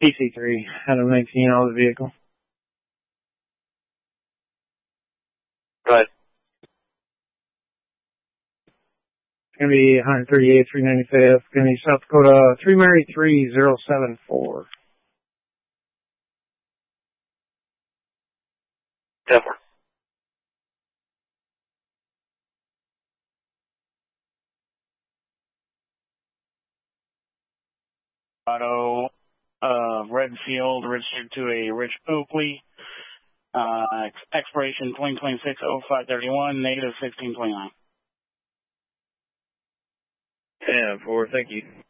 PC3, Adam 19, all the vehicle. Go ahead. It's going to be 138, 395. It's going to be South Dakota 3 Mary 3074. Denver. Auto, Redfield, registered to a Rich Oakley, expiration 2026-0531, negative 1629. 10-4, thank you.